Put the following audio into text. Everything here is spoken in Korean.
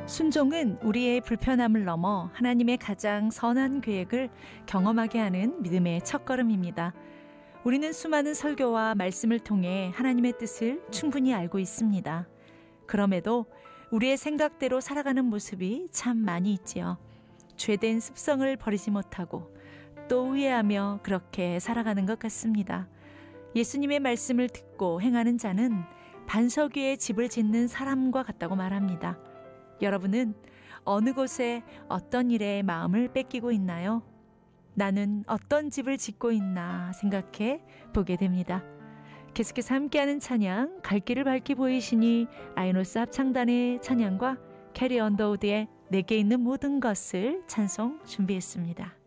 순종은 우리의 불편함을 넘어 하나님의 가장 선한 계획을 경험하게 하는 믿음의 첫걸음입니다. 우리는 수많은 설교와 말씀을 통해 하나님의 뜻을 충분히 알고 있습니다. 그럼에도 우리의 생각대로 살아가는 모습이 참 많이 있지요. 죄된 습성을 버리지 못하고 또 후회하며 그렇게 살아가는 것 같습니다. 예수님의 말씀을 듣고 행하는 자는 반석 위에 집을 짓는 사람과 같다고 말합니다. 여러분은 어느 곳에 어떤 일에 마음을 뺏기고 있나요? 나는 어떤 집을 짓고 있나 생각해 보게 됩니다. 계속해서 함께하는 찬양, 갈 길을 밝히 보이시니 아이노스 합창단의 찬양과 캐리 언더우드의 내게 있는 모든 것을 찬송 준비했습니다.